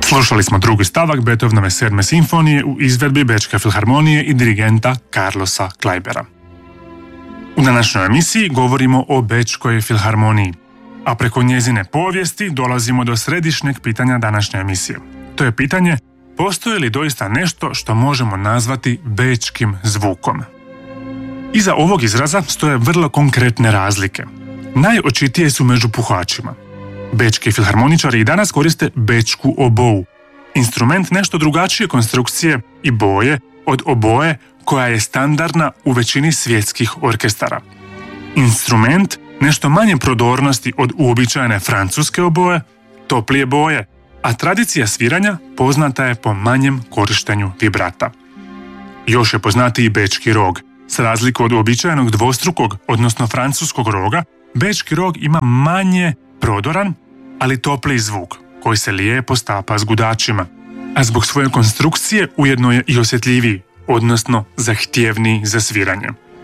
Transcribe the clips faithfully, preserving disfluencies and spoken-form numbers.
Slušali smo drugi stavak Beethovenove sedme simfonije u izvedbi Bečke filharmonije i dirigenta Carlosa Kleibera. U današnjoj emisiji govorimo o Bečkoj filharmoniji, a preko njezine povijesti dolazimo do središnjeg pitanja današnje emisije. To je pitanje: postoji li doista nešto što možemo nazvati bečkim zvukom? Iza ovog izraza stoje vrlo konkretne razlike. Najočitije su među puhačima. Bečki filharmoničari i danas koriste bečku obou, instrument nešto drugačije konstrukcije i boje od oboje koja je standardna u većini svjetskih orkestara. Instrument nešto manje prodornosti od uobičajene francuske oboje, toplije boje, a tradicija sviranja poznata je po manjem korištenju vibrata. Još je poznatiji bečki rog. S razliku od uobičajenog dvostrukog, odnosno francuskog roga, bečki rog ima manje prodoran, ali topliji zvuk, koji se lijepo stapa s gudačima, a zbog svoje konstrukcije ujedno je i osjetljiviji, odnosno zahtjevniji za sviranje.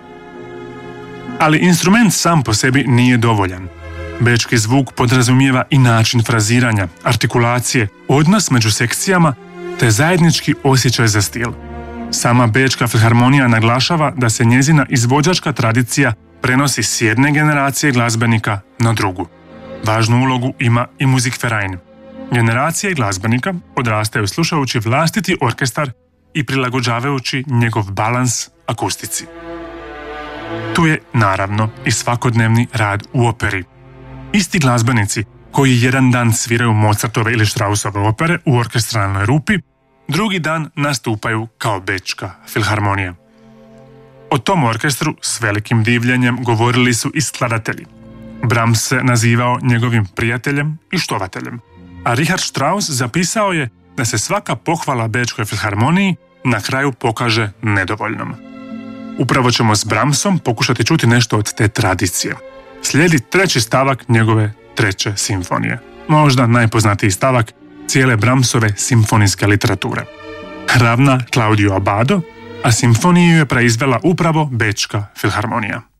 Ali instrument sam po sebi nije dovoljan. Bečki zvuk podrazumijeva i način fraziranja, artikulacije, odnos među sekcijama te zajednički osjećaj za stil. Sama Bečka filharmonija naglašava da se njezina izvođačka tradicija prenosi s jedne generacije glazbenika na drugu. Važnu ulogu ima i Musikverein. Generacije glazbenika odrastaju slušajući vlastiti orkestar i prilagođavajući njegov balans akustici. Tu je, naravno, i svakodnevni rad u operi. Isti glazbenici koji jedan dan sviraju Mozartove ili Straussove opere u orkestralnoj rupi, drugi dan nastupaju kao Bečka filharmonija. O tom orkestru s velikim divljenjem govorili su i skladatelji. Brahms se nazivao njegovim prijateljem i štovateljem, a Richard Strauss zapisao je da se svaka pohvala Bečkoj filharmoniji na kraju pokaže nedovoljnom. Upravo ćemo s Brahmsom pokušati čuti nešto od te tradicije. Slijedi treći stavak njegove treće simfonije, možda najpoznatiji stavak cijele Brahmsove simfonijske literature. Ravna Claudio Abbado, a simfoniju je proizvela upravo Bečka filharmonija.